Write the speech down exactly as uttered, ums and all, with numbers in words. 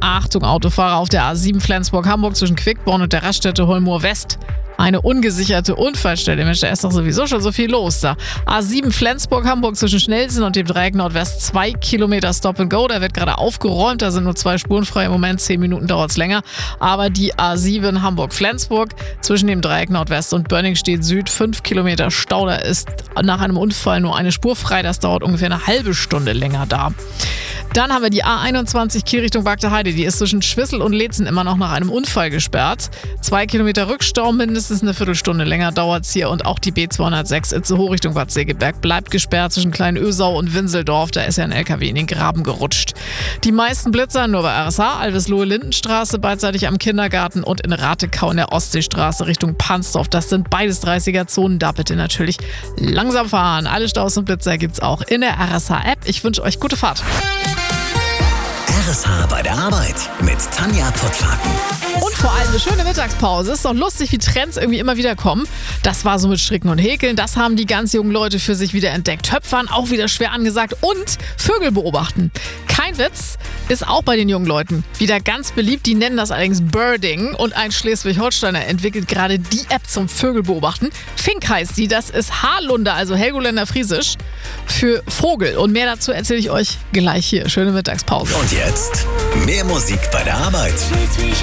Achtung Autofahrer, auf der A sieben Flensburg-Hamburg zwischen Quickborn und der Raststätte Holmoor West. Eine ungesicherte Unfallstelle. Mensch, da ist doch sowieso schon so viel los da. A sieben Flensburg-Hamburg zwischen Schnellsen und dem Dreieck Nordwest. Zwei Kilometer Stop and Go. Da wird gerade aufgeräumt. Da sind nur zwei Spuren frei. Im Moment zehn Minuten dauert es länger. Aber die A sieben Hamburg-Flensburg zwischen dem Dreieck Nordwest und Bönningstedt Süd. Fünf Kilometer Stau. Da ist nach einem Unfall nur eine Spur frei. Das dauert ungefähr eine halbe Stunde länger da. Dann haben wir die A einundzwanzig Kiel Richtung Bagdeheide. Die ist zwischen Schwissel und Leetzen immer noch nach einem Unfall gesperrt. Zwei Kilometer Rückstau, mindestens eine Viertelstunde länger dauert es hier. Und auch die B zweihundertsechs Itzehoe Richtung Bad Segeberg bleibt gesperrt zwischen Klein-Ösau und Winseldorf. Da ist ja ein L K W in den Graben gerutscht. Die meisten Blitzer nur bei R S H, Alveslohe-Lindenstraße, beidseitig am Kindergarten und in Ratekau in der Ostseestraße Richtung Pansdorf. Das sind beides dreißiger-Zonen. Da bitte natürlich langsam fahren. Alle Staus und Blitzer gibt's auch in der R S H-App. Ich wünsche euch gute Fahrt. R S H bei der Arbeit mit Tanja Pottwagen. Und vor allem eine schöne Mittagspause. Ist doch lustig, wie Trends irgendwie immer wieder kommen. Das war so mit Stricken und Häkeln. Das haben die ganz jungen Leute für sich wieder entdeckt. Töpfern auch wieder schwer angesagt. Und Vögel beobachten. Kein Witz, ist auch bei den jungen Leuten wieder ganz beliebt. Die nennen das allerdings Birding. Und ein Schleswig-Holsteiner entwickelt gerade die App zum Vögel beobachten. Fink heißt die. Das ist Haarlunder, also Helgoländer Friesisch, für Vogel. Und mehr dazu erzähle ich euch gleich hier. Schöne Mittagspause. Und jetzt mehr Musik bei der Arbeit.